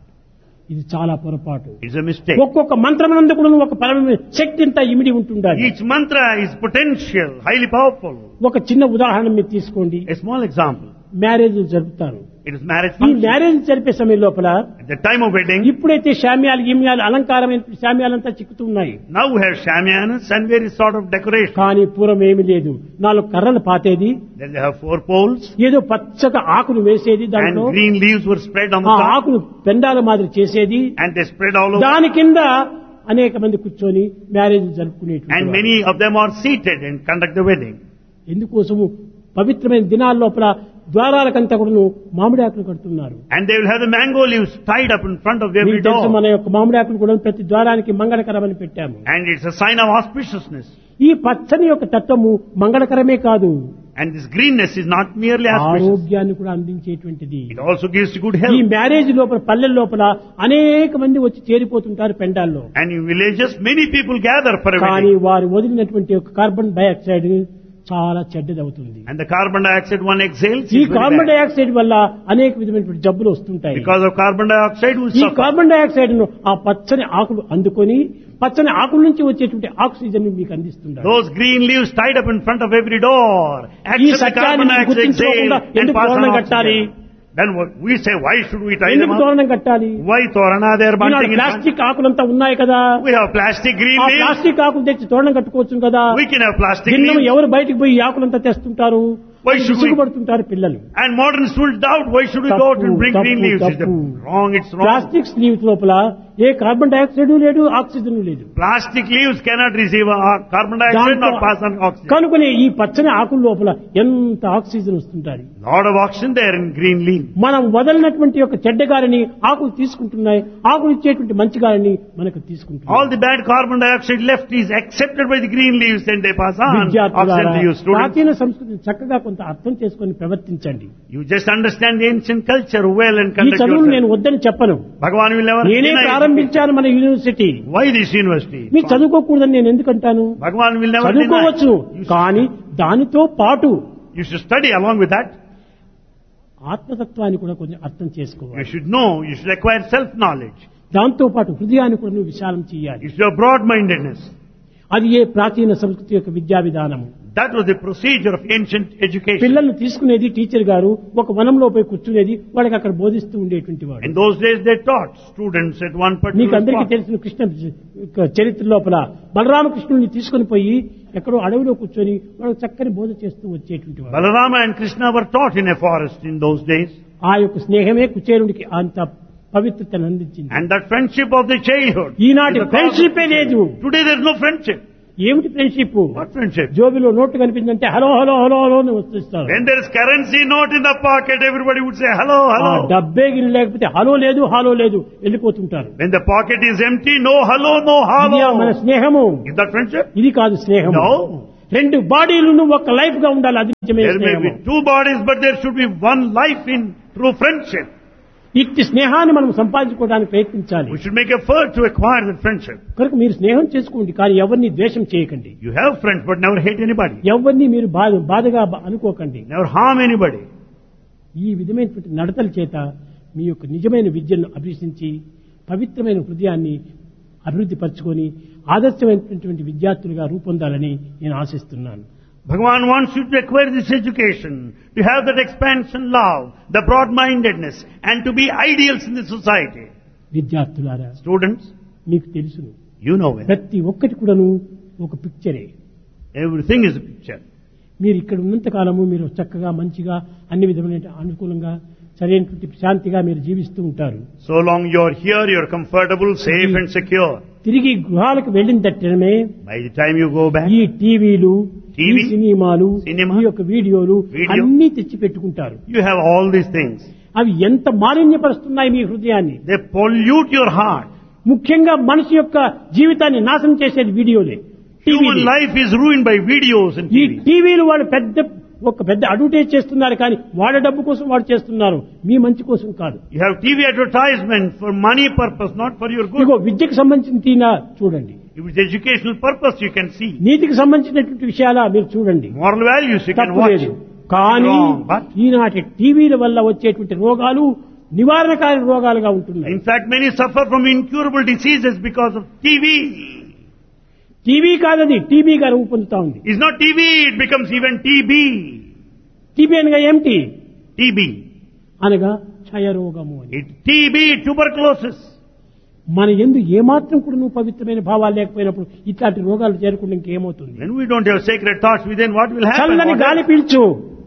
ఇది చాలా పొరపాటు. It's a mistake. ఒక్కొక్క మంత్రమునందు కూడా ఒక పరమ శక్తి ఇంత ఇమిడి ఉంటుండాలి. Each mantra is potential, highly powerful. ఒక చిన్న ఉదాహరణ మీరు తీసుకోండి. A small example. మ్యారేజ్ జరుపుతారు. It is marriage ఈ function. మ్యారేజ్ జరిపే సమయం లోపల At the time of wedding, ఇప్పుడైతే శామ్యాలు గిమ్యాలు అలంకారమైన శామ్యాలంతా చిక్కుతున్నాయి. now we have shamianas and various sort of decoration. కానీ పూర్వం ఏమీ లేదు. నాలుగు కర్రలు పాతేది, Then they have four poles ఏదో పచ్చగా ఆకులు వేసేది, and దాంట్లో green leaves were spread on ఆ the top ఆకులు పెండాల మాదిరి చేసేది, and they spread all over. దాని కింద అనేక మంది కూర్చొని marriage And జరుపుకునేటువంటి many of them are seated and conduct the wedding. ఎందుకోసము పవిత్రమైన దినాల లోపల ద్వారాలకంతా కూడా మామిడి ఆకులు కడుతున్నారు. And they will have the mango leaves tied up in front of every మీకు తెలుసు, door. మన యొక్క మామిడి ఆకులు కూడా ప్రతి ద్వారానికి మంగళకరమని పెట్టాము. And it's a sign of auspiciousness. ఈ పచ్చని యొక్క తత్వము మంగళకరమే కాదు, And this greenness is not merely auspicious. ఆరోగ్యాన్ని కూడా అందించేటువంటిది. It also gives you good ఈ health. మ్యారేజ్ లోపల పల్లెల లోపల అనేక మంది వచ్చి చేరిపోతుంటారు పెండాల్లో. And in villages, many people gather for a కానీ wedding. వారు వదిలినటువంటి యొక్క కార్బన్ డైఆక్సైడ్ చాలా చెడ్డదవుతుంది. And the carbon dioxide one exhales ఈ is very carbon bad. Dioxide వల్ల అనేక విధమైనటువంటి జబ్బులు వస్తుంటాయి. Because of carbon dioxide we ఈ suffer. కార్బన్ డైఆక్సైడ్ ను ఆ పచ్చని ఆకులు అందుకొని పచ్చని ఆకుల నుంచి వచ్చేటువంటి ఆక్సిజన్ మీకు అందిస్తున్నారు. Those green leaves tied up in front of every door ఈ accept the సత్యాన్ని carbon dioxide గుర్తించుకోకుండా exhale and ఎందుకు pass on తోరణం కట్టాలి? oxygen. Then what we say, why should we tie them ఎందుకు up? తోరణం కట్టాలి? Why torana they are Eenadu bunting in front? Plastic ఆకులంతా ఉన్నాయి కదా, We have plastic green ఆ leaves. ప్లాస్టిక్ ఆకులు తెచ్చి తోరణం కట్టుకోవచ్చు కదా. We can have plastic భిన్నం leaves. ఎవరు బయటికి పోయి ఈ ఆకులంతా తెస్తుంటారు? Why should we- విసుగుపడుతుంటారు పిల్లలు. And moderns will doubt, why should we go out and తప్పు, bring green తప్పు, leaves? It's తప్పు. wrong, it's wrong. Plastic sleeves లోపల ఏ కార్బన్ డైఆక్సైడ్ లేదు, ఆక్సిజన్ లేదు. Plastic leaves cannot receive uh, carbon dioxide దాంతో nor pass on oxygen. కనుకొని ఈ పచ్చని ఆకుల లోపల ఎంత ఆక్సిజన్ వస్తుంటారు. Lot of oxygen there in green leaf. మనం వదలినటువంటి యొక్క చెడ్డ గాలిని ఆకులు తీసుకుంటున్నాయి, ఆకులు ఇచ్చేటువంటి మంచి గాలిని మనకు All తీసుకుంటున్నాయి. the bad carbon dioxide left is accepted by the green leaves and they pass on oxygen విద్యార్థులారా, to you students. ప్రాచీన సంస్కృతిని చక్కగా కొంత అర్థం చేసుకొని ప్రవర్తించండి. You just understand the ancient culture well and ఈ conduct చదువును నేను yourself. వద్దని చెప్పను. Bhagavan will never నేనే deny it. ప్రారంభించాను మన యూనివర్సిటీ. Why this university? మీరు చదువుకోకూడదని నేను ఎందుకంటాను? Bhagavan will never deny. చదువుకోవచ్చు, You should, కానీ దానితో పాటు you should study along with that. ఆత్మతత్వాన్ని కూడా కొంచెం అర్థం You చేసుకోవాలి. should know, you should acquire self-knowledge. దాంతో పాటు హృదయాన్ని కూడా నువ్వు విశాలం చేయాలి. You should have broad-mindedness. అది ఏ ప్రాచీన సంస్కృతి యొక్క విద్యా విధానము. That was the procedure of ancient education. పిల్లల్ని తీసుకునేది టీచర్ గారు ఒక వనంలో పోయి కూర్చునేది, వాళ్ళకి అక్కడ బోధిస్తూ ఉండేటువంటి వాడు. In those days they taught students at one మీకు particular అందరికీ spot. తెలిసిన కృష్ణ చరిత్ర లోపల బలరామకృష్ణుని తీసుకుని పోయి ఎక్కడో అడవిలో కూర్చొని వాళ్ళకి చక్కని బోధ చేస్తూ వచ్చేటువంటి వాడు. Balarama and Krishna were taught in a forest in those days. ఆ యొక్క స్నేహమే కుచేరుడికి అంత పవిత్రతను అందించింది. And that friendship of the childhood. ఈనాటి is the cause of- friendship లేదు. Today there is no friendship. ఏమిటి friendship? What friendship? జోబిలో note కనిపిందంటే hello hello hello hello అని వస్తారు. When there is currency note in the pocket, everybody would say hello, ఆ hello. డబ్బే గిరి లేకపోతే hello లేదు hello లేదు వెళ్ళిపోతుంటారు. When the pocket is empty, no hello, no ఇదియా మన hello. స్నేహము? Is that friendship? ఇది కాదు స్నేహము. No. రెండు బాడీలను ఒక లైఫ్ గా ఉండాలి, అది నిజమైన There may స్నేహము. be two bodies, but there should be one life in true friendship. ఇట్టి స్నేహాన్ని మనం సంపాదించుకోవడానికి ప్రయత్నించాలి. We should make effort to acquire that friendship. కనుక మీరు స్నేహం చేసుకోండి, కానీ ఎవరిని ద్వేషం చేయకండి. You have friends, but never hate anybody. ఎవరిని మీరు బాధ బాధగా అనుకోకండి. Never harm anybody. ఈ విధమైనటువంటి నడతల చేత మీ యొక్క నిజమైన విద్యను అభ్యసించి పవిత్రమైన హృదయాన్ని అభివృద్ధి పరచుకొని ఆదర్శమైనటువంటి విద్యార్థులుగా రూపొందాలని నేను ఆశిస్తున్నాను. Bhagavan wants you to acquire this education, to have that expansion love, the broad-mindedness, and to be ideals in the society. విద్యార్థులారా, Students, మీకు తెలుసును, you know it. ప్రతి ఒక్కటి కూడాను ఒక పిక్చరే. Everything is a picture. మీరు ఇక్కడ ఉన్నంత కాలము మీరు చక్కగా మంచిగా అన్ని విధమైన అనుకూలంగా సరైనటువంటి శాంతిగా మీరు జీవిస్తూ ఉంటారు. So long you are here, you are comfortable, safe and secure. తిరిగి గృహాలకు వెళ్ళిన తట్టమే By the time you go back, ఈ టీవీలు, ఈ టీవీ, సినిమాలు, సినిమా, ఈ యొక్క వీడియోలు వీడియో, అన్ని తెచ్చి పెట్టుకుంటారు. you have all these things. అవి ఎంత మాలిన్యపరుస్తున్నాయి మీ హృదయాన్ని. They pollute your heart. ముఖ్యంగా మనిషి యొక్క జీవితాన్ని నాశనం చేసేది వీడియోలే, Human టీవీలే. life is ruined by videos and ఈ T V. టీవీలు వాళ్ళు పెద్ద ఒక పెద్ద అడ్వర్టైజ్ చేస్తున్నారు, కానీ వాళ్ళ డబ్బు కోసం వాళ్ళు చేస్తున్నారు, మీ మంచి కోసం కాదు. You have T V advertisement for money purpose, not for your good. ఇదిగో విద్యకు సంబంధించిన తీనా చూడండి, If it's educational purpose, you can see. నీతికి సంబంధించినటువంటి విషయాలా మీరు చూడండి, Moral values, you can తప్పు watch. లేదు. కానీ Wrong, but ఈనాటి టీవీల వల్ల వచ్చేటువంటి రోగాలు నివారణకారి రోగాలుగా ఉంటున్నాయి. in fact, many suffer from incurable diseases because of T V. TV కాదది టీబీగా రూపొందుతా ఉంది. It's not T V, it becomes even T B. TB అనగా ఏమిటి? T B. అనగా క్షయరోగము అని. It, T B, tuberculosis. మన యందు ఏమాత్రం కూడా నువ్వు పవిత్రమైన భావాలు లేకపోయినప్పుడు ఇట్లాంటి రోగాలు చేరకుండా ఇంకేమవుతుంది? When we don't have sacred thoughts within, what will happen? చల్లని What గాలి happens? పీల్చు.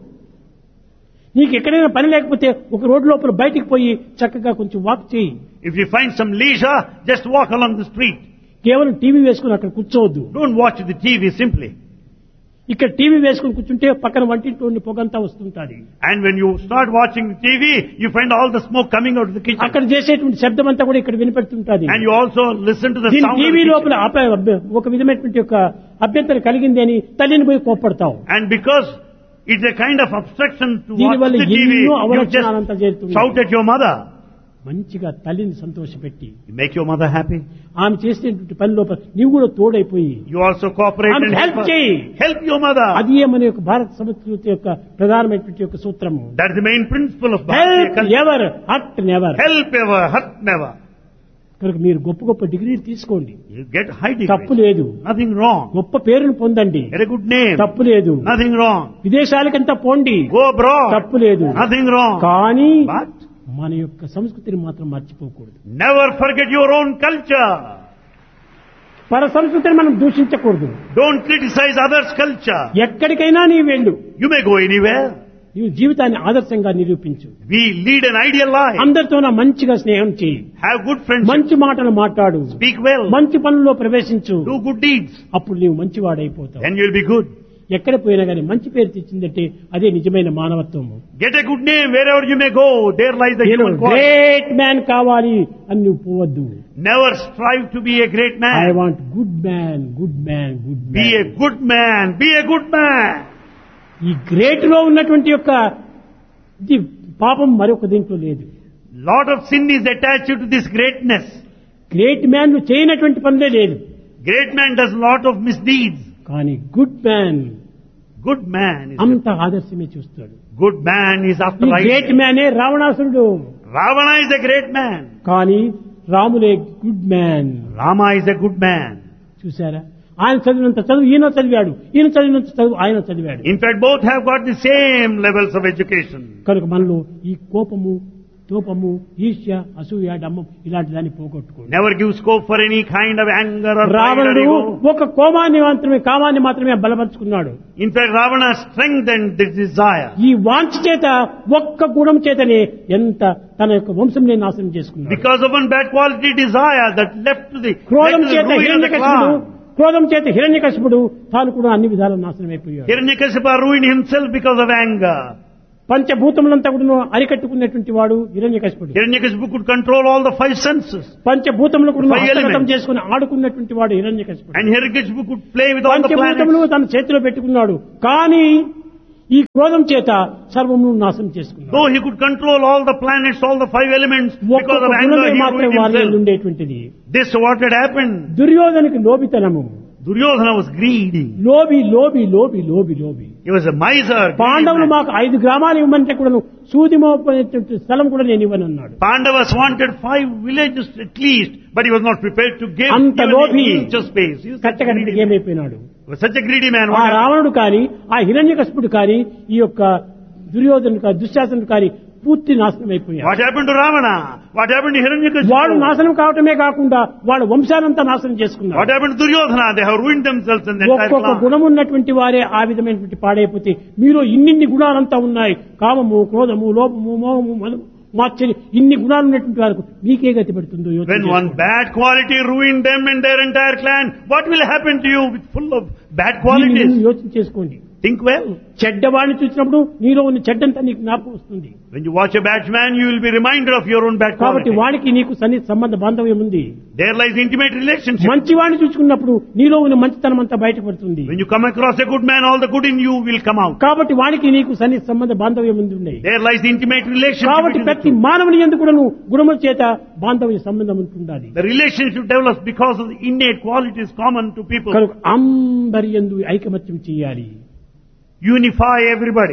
నీకు ఎక్కడైనా పని లేకపోతే ఒక రోడ్డు లోపల బయటికి పోయి చక్కగా కొంచెం వాక్ చేయి. If you find some leisure, just walk along the street. కేవలం టీవీ వేసుకుని అక్కడ కూర్చోవద్దు. Don't watch the T V simply. ఇక్కడ టీవీ వేసుకుని కూర్చుంటే పక్కన వంటింటి పొగంతా వస్తుంటుంది. And when you start watching the T V, you find all the smoke coming out of the kitchen. అక్కడ చేసేటువంటి శబ్దం అంతా కూడా ఇక్కడ వినపడుతుంటుంది. And you also listen to the దీని sound of the TV kitchen. లోపల అప- అబ్బ- ఒక విధమైనటువంటి యొక్క అభ్యంతరం కలిగింది అని తల్లిని పోయి కోప్పడతావు. And because it's a kind of obstruction to watch దీనివల్ల the T V, ఎన్నో you అవలక్షణాలంతా just చేరుతున్నాయి. shout at your mother. మంచిగా తల్లిని సంతోషపెట్టి You make your mother happy. ఆమె చేసేటువంటి పని లోపల నీవు కూడా తోడైపోయి You also cooperate ఆమె and help help her. చేయి. Help your mother. అది మన యొక్క భారత సంస్కృతి యొక్క ప్రధానమైనటువంటి యొక్క సూత్రము. That's the main principle of Bharatiya help culture. Ever hurt never. Help ever, hurt never. కనుక మీరు గొప్ప గొప్ప డిగ్రీలు తీసుకోండి, You get high తప్పు degree. లేదు. Nothing wrong. గొప్ప పేరును పొందండి, Get a good name. తప్పు లేదు. Nothing wrong. విదేశాలకంతా పోండి, Go abroad. తప్పు లేదు. Nothing wrong. కానీ But మన యొక్క సంస్కృతిని మాత్రం మర్చిపోకూడదు. never forget your own culture. పర సంస్కృతిని మనం దూషించకూడదు. Don't criticize others' culture. ఎక్కడికైనా నీ వెళ్ళు, You may go anywhere. నీవు జీవితాన్ని ఆదర్శంగా నిరూపించు. We lead an ideal life. అందరితో మంచిగా స్నేహం చేయి, Have good friendship. మంచి మాటలు మాట్లాడు, Speak well. మంచి పనుల్లో ప్రవేశించు. Do good deeds. అప్పుడు నీవు మంచివాడైపోతావు. Then you'll be good. ఎక్కడ పోయినా కానీ మంచి పేరు తెచ్చిందంటే అదే నిజమైన మానవత్వము. Get a good name wherever you may go. There lies the human quality. Great man కావాలి అని నువ్వు పోవద్దు. Never strive to be a great I man. Want good man, good man, good Be a man. good man. Be a good man. ఈ great లో ఉన్నటువంటి యొక్క ఇది పాపం మరొక దీంట్లో లేదు. Lot of sin is attached to this greatness. Great man ను చేయనటువంటి పనులే లేదు. Great man does lot of misdeeds. కానీ good man Good man is అంత ఆదర్శమే చూస్తాడు. good man is after ఈ గ్రేట్ right. మ్యానే రావణాసురుడు, Ravana is a great man. కానీ రాములే good man. Rama is a good man. చూసారా, ఆయన చదివినంత చదువు ఈయన చదివాడు, ఈయన చదివినంత చదువు ఆయన చదివాడు. In fact, both have got the same levels of education. కనుక మనలో ఈ కోపము, తోపము, ఈర్ష్య, అసూయ, డమ్మం ఇలాంటి దాన్ని పోగొట్టుకోండి. Never give scope for any kind of anger or pride or రావణుడు ego. ఒక కోమాన్ని మాత్రమే కామాన్ని మాత్రమే బలపరుచుకున్నాడు. In fact, Ravana strengthened the desire. ఈ వాంఛ చేత ఒక్క గుణం చేతనే ఎంత తన యొక్క వంశంనే నాశనం చేసుకున్నాడు. Because of one bad quality desire that left to the, led క్రోధం to the చేత ruin of the హిరణ్యకశిపుడు clan. క్రోధం చేత హిరణ్యకశిపుడు తాను కూడా అన్ని విధాల నాశనం అయిపోయాడు. Hiranyakasipa ruined himself because of anger. పంచభూతములంతా కూడా అరికట్టుకున్నటువంటి వాడు హిరణ్యకశిపుడు. Hiranyakasipu could control all the five senses. పంచభూతములు కూడా Five హస్తగతం elements. చేసుకుని ఆడుకున్నటువంటి వాడు హిరణ్యకశిపుడు. And Hiranyakasipu could play with all the పంచభూతములు planets. తన చేతిలో పెట్టుకున్నాడు. కానీ ఈ క్రోధం చేత సర్వమును నాశనం చేసుకున్నాడు. Though he could control all the planets, all the five elements, because ఒక్కొక్క of anger గుణమే he మాత్రం ruined వారిలో himself. ఉండేటువంటిది. This what had happened. దుర్యోధనకి లోబితనము. Duryodhana was greedy. లోబి లోబి లోబి లోబి లోబి He was a miser. పాండవులు greedy man. మాకు ఐదు గ్రామాలు ఇవ్వమంటే కూడా సూది మోపనేటువంటి స్థలం కూడా నేను ఇవ్వనన్నాడు. Pandavas wanted five villages at least, but he was not prepared to give అంత even లోభి an inch of space. He was such a కట్టకట్టి greedy man. ఏమైపోయినాడు. He was such a greedy man. ఆ What happened? రావణుడు కాని ఆ హిరణ్యకశిపుడు కాని ఈ యొక్క దుర్యోధనుడు కాని దుశ్శాసనుడు కాని పూర్తి నాశనం అయిపోయాడు. What happened to Ravana? What happened to Hiranyakasipu? వాడు నాశనం కావటమే కాకుండా వాళ్ళ వంశానంతా నాశనం చేసుకున్నారు. What happened to Duryodhana? They have ruined themselves and the entire ఒక్కొక్క clan. గుణం ఉన్నటువంటి వారే ఆ విధమైనటువంటి పాడైపోతే మీరు ఇన్నిన్ని గుణాలంతా ఉన్నాయి. కామము, క్రోధము, లోపము, మోహము, మదము, మాత్సర్యం ఇన్ని గుణాలు ఉన్నటువంటి వారికి మీకే గతి పడుతుందో యోచన When one చేసుకోండి. bad quality ruined them and their entire clan, what will happen to you with full of bad దీన్ని qualities? మీరు యోచన చేసుకోండి. Think well. చెడ్డవాడిని చూసినప్పుడు నీలో ఉన్న చెడ్డంతా నీకు జ్ఞాపకం వస్తుంది. When you watch a bad man, you will be reminded of your own bad కాబట్టి quality. వాడికి నీకు సన్నిహిత సంబంధ బాంధవ్యం ఉంది. There lies intimate relationship. మంచివాడిని చూసుకున్నప్పుడు నీలో ఉన్న మంచితనం అంతా బయటపడుతుంది. When you come across a good man, all the good in you will come out. కాబట్టి వాడికి నీకు సన్నిహిత సంబంధ బాంధవ్యం ఉంది ఉన్నాయి. There lies intimate relationship. కాబట్టి between the ప్రతి two. మానవుని ఎందుకు కూడా నువ్వు గుణముల చేత బాంధవ్య సంబంధం ఉంటుండాలి. The relationship develops because of the innate qualities common to people. కనుక అందరి యందు ఐకమత్యం చేయాలి. Unify everybody.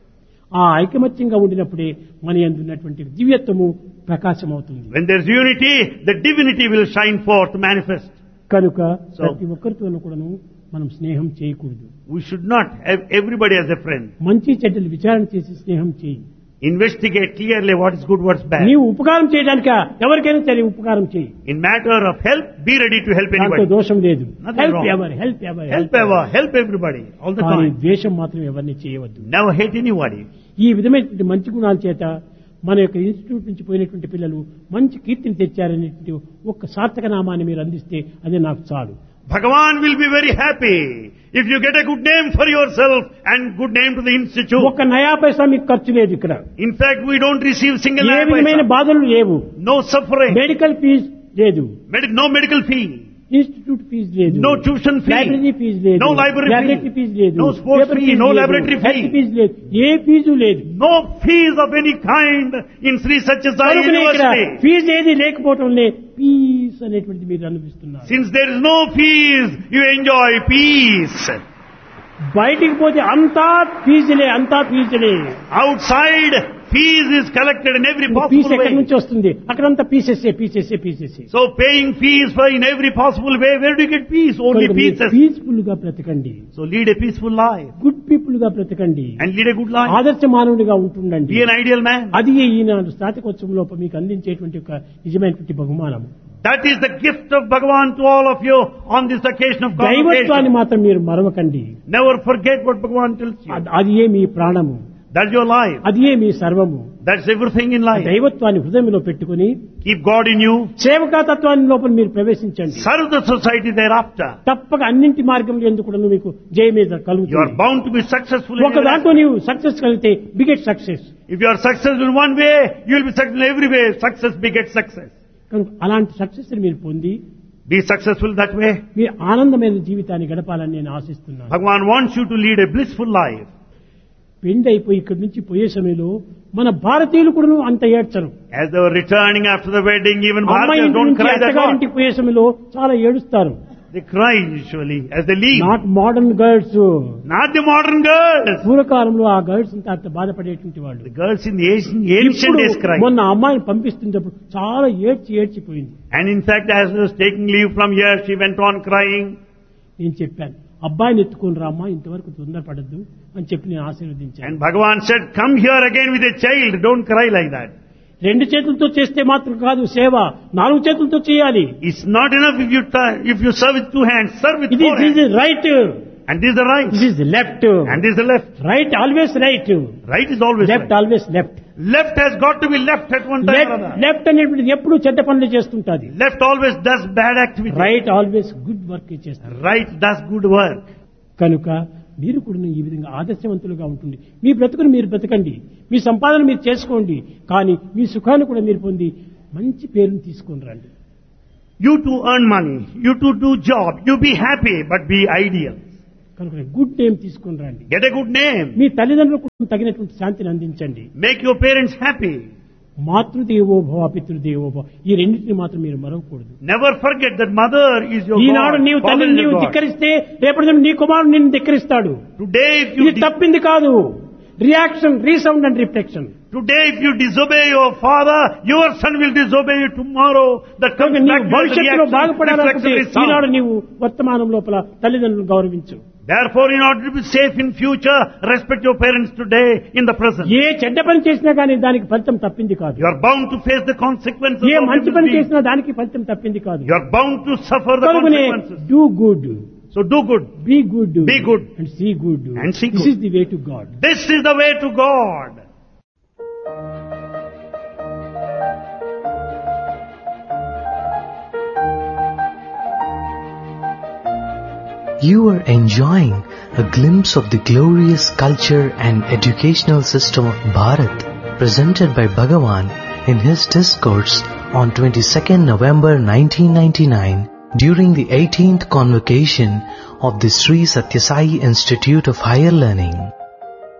ఆ ఐకమత్యంగా ఉండినప్పుడే మన యందు ఉన్నటువంటి దివ్యత్వము ప్రకాశమవుతుంది. When there's unity, the divinity will shine forth, manifest. కనుక So- ప్రతి ఒక్కరితోనూ కూడాను మనం స్నేహం చేయకూడదు. We should not have everybody as a friend. మంచి చెడ్డలు విచారణ చేసి స్నేహం చేయి. Investigate clearly what is good, what's bad. నీవు ఉపకారం చేయడానిక ఎవరికైనా సరే ఉపకారం చేయి. In matter of help, be ready to help దాంతో anybody. దోషం లేదు. Nothing help wrong. Ever help ever Help ever, help everybody, all the కానీ time. ద్వేషం మాత్రం ఎవరిని చేయవద్దు. Never hate anybody. ఈ విధమైనటువంటి మంచి గుణాల చేత మన యొక్క ఇన్స్టిట్యూట్ నుంచి పోయినటువంటి పిల్లలు మంచి కీర్తిని తెచ్చారనేటువంటి ఒక్క సార్థక నామాన్ని మీరు అందిస్తే అదే నాకు చాలు. Bhagavan will be very happy if you get a good name for yourself and good name to the institute. ఒక్క నయా పైసా మీకు ఖర్చు లేదు ఇక్కడ. In fact, we don't receive single A naya విధమైన paisa. బాధలు లేవు. No suffering. మెడికల్ ఫీజు లేదు. Medi- no medical fee. Institute fee లేదు. No tuition fee. Library fee లేదు. No library fee. Laboratory fee లేదు. No sports paper fee, fee no లేదు. laboratory fee. Health fee లేదు. ఏ fee లేదు. No fees of any kind in Sri Satyasai కనుకనే ఇక్కడ University. Fee ఏది లేకపోవటంలే piece అనేటువంటిది మీరు అనిపిస్తున్నారు. Since there is no fees, you enjoy peace. బయటికి పోతే అంతా ఫీజులే అంతా ఫీజులే. Outside, fees is collected in every fee possible ఎక్కడి way. నుంచి వస్తుంది? అక్కడంతా పీసెస్సే పీసెస్సే పీసెస్సే. So paying fees for in every possible way, where do you get peace? Only pieces. Peaceful గా బ్రతకండి. So lead a peaceful life good people గా బ్రతకండి. and lead a good life. ఆదర్శ మానవుడిగా ఉంటుండండి. Be an ideal man. అది ఈనాడు స్నాతకోత్సవం లోపల మీకు అందించేటువంటి ఒక నిజమైనటువంటి బహుమానం. That is the gift of Bhagavan to all of you on this occasion of దైవత్వాన్ని convocation. మాత్రం మీరు మరవకండి. Never forget what Bhagavan tells you. అద్- అది ఏ మీ ప్రాణము, That's your life. అది ఏ మీ సర్వము. That's everything in life. దైవత్వాన్ని హృదయంలో పెట్టుకుని Keep God in you. సేవకాతత్వాన్ని లోపల మీరు ప్రవేశించండి. Serve the society thereafter. తప్పక అన్నింటి మార్గంలో ఎందుకు కూడా మీకు జయమే You are కలుగుతుంది. bound to be successful in ఒక your life. దాంట్లో నీవు సక్సెస్ కలిగితే beget success. If you are successful in one way, you will be successful in every way. Success begets success. కనుక అలాంటి సక్సెస్ మీరు పొంది Be successful that way. మీరు ఆనందమైన జీవితాన్ని గడపాలని నేను ఆశిస్తున్నాను. Bhagavan wants you to lead a blissful life. పెండి అయిపోయి ఇక్కడి నుంచి పోయే సమయంలో మన భారతీయులు కూడా అంత ఏడ్చరు. As they were returning after the wedding, even అమ్మాయి Bharatiya ఇంటి don't నుంచి cry that much. అత్తగారింటికి పోయే సమయంలో చాలా ఏడుస్తారు. They cry usually as they leave. Not modern girls. Not the modern girls. పూర్వకాలంలో ఆ గర్ల్స్ అంతా అంత బాధపడేటువంటి వాళ్ళు. The girls in the ancient, ancient ఇప్పుడు days cry. మొన్న అమ్మాయిని పంపిస్తున్నప్పుడు చాలా ఏడ్చి ఏడ్చిపోయింది. And in fact, as she was taking leave from here, she went on crying. నేను చెప్పాను అబ్బాయిని ఎత్తుకొని రామ్మా, ఇంతవరకు తొందరపడద్దు అని చెప్పి నేను ఆశీర్వదించాను. And Bhagavan said, come here again with a child. Don't cry like that. రెండు చేతులతో చేస్తే మాత్రం కాదు సేవ, నాలుగు చేతులతో చేయాలి. It's not enough if you t- if you serve with two hands. Serve with ఇది four hands. Right, And this is the right. This is left. And this is the left. Right always right, Right is always left right. Always left. Left has got to be left at one time or other. Left అనేటువంటిది ఎప్పుడు చెడ్డ పనులు చేస్తుంటది. Left always does bad activity. Right always good work చేస్తుంది. Right does good work. కనుక మీరు కూడా ఈ విధంగా ఆదర్శవంతులుగా ఉంటుంది. మీ బ్రతుకును మీరు బ్రతకండి, మీ సంపాదన మీరు చేసుకోండి, కానీ మీ సుఖాన్ని కూడా మీరు పొంది మంచి పేరును తీసుకొని రండి. You to earn money, you to do job, you be happy, but be ideal. కనుక గుడ్ నేమ్ తీసుకొని రండి. Get a good name. మీ తల్లిదండ్రులకు తగినటువంటి శాంతిని అందించండి. Make your parents happy. మాతృదేవో భవ పితృదేవో భవ, ఈ రెండింటిని మాత్రం మీరు మరవకూడదు. Never forget that mother is your Eenadu God. నీవు Father తల్లిని is నీవు your God. ధిక్కరిస్తే రేపటి నీ కుమారుడు నిన్ను ధిక్కరిస్తాడు. Today if you ఇది di- తప్పింది కాదు. Reaction, resound and reflection. Today if you disobey your father, your son will disobey you tomorrow. That comes కనుక back నీవు to the భవిష్యత్తులో reaction, బాగుపడాలనుకుంటే reflection, ఈనాడు resound. నీవు వర్తమానం లోపల తల్లిదండ్రులను గౌరవించు. Therefore, in order to be safe in future, respect your parents today in the present. ఏ చెడ్డ పని చేసినా కానీ దానికి ఫలితం తప్పింది కాదు. You are bound to face the consequences A of మంచి evil పని deeds. చేసినా దానికి ఫలితం తప్పింది కాదు. You are bound to suffer the కనుకనే consequences. Do good, So do good. Be good, Be good. And see good. And see this good. Is the way to God. This is the way to God. You are enjoying a glimpse of the glorious culture and educational system of Bharat, presented by Bhagavan in his discourse on twenty-second November nineteen ninety-nine during the eighteenth convocation of the Sri Satyasai Institute of Higher Learning.